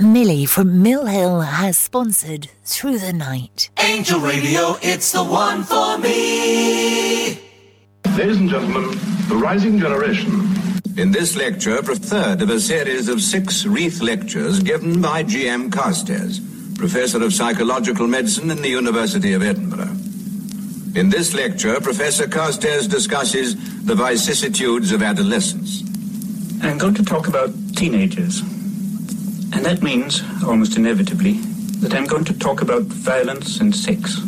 Millie from Mill Hill has sponsored Through the Night. Angel Radio, it's the one for me. Ladies and gentlemen, the rising generation. In this lecture, a third of a series of 6 wreath lectures given by G.M. Carstairs, Professor of Psychological Medicine in the University of Edinburgh. In this lecture, Professor Carstairs discusses the vicissitudes of adolescence. I'm going to talk about teenagers. And that means, almost inevitably, that I'm going to talk about violence and sex.